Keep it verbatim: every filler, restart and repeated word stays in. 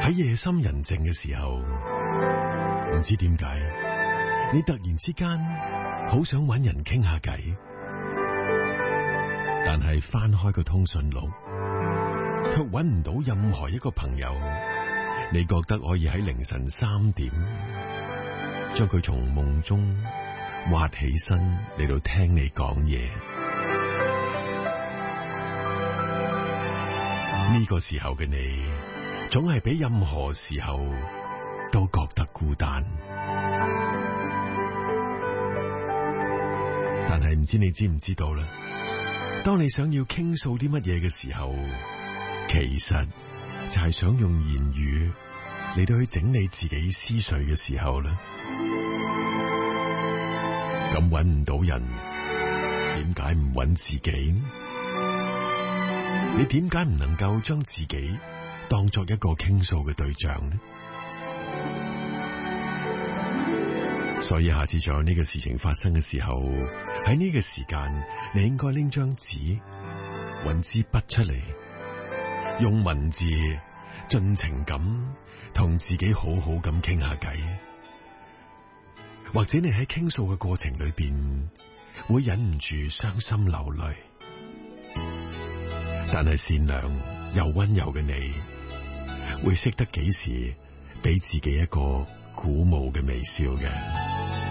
喺夜深人靜嘅時候，唔知點解，你突然之間好想搵人傾下偈，但係翻開個通訊錄，卻搵唔到任何一個朋友，你覺得可以喺凌晨三點將佢從夢中挖起身嚟到聽你講嘢。呢個時候嘅你，總係比任何時候都覺得孤單。但係唔知你知唔知道啦？當你想要傾訴啲乜嘢嘅時候，其實就係想用言語嚟到去整理自己思緒嘅時候啦。咁搵唔到人，點解唔搵自己？你點解唔能夠將自己當作一個傾訴嘅對象呢？所以下次再有呢個事情發生嘅時候，喺呢個時間，你應該拎張紙，搵支筆出嚟，用文字盡情咁同自己好好咁傾下偈。或者你喺傾訴嘅過程裏邊，會忍唔住傷心流淚，但係善良又溫柔嘅你，會識得幾時俾自己一個鼓舞嘅微笑嘅。